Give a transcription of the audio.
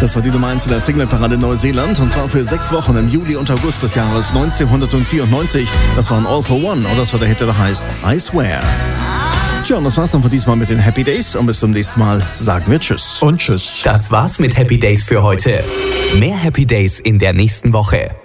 Das war die Nummer 1 in der Singleparade Neuseeland und zwar für 6 Wochen im Juli und August des Jahres 1994. Das war ein All for One und das war der Hit, der heißt I Swear. Tja, und das war's dann für diesmal mit den Happy Days und bis zum nächsten Mal sagen wir Tschüss. Und Tschüss. Das war's mit Happy Days für heute. Mehr Happy Days in der nächsten Woche.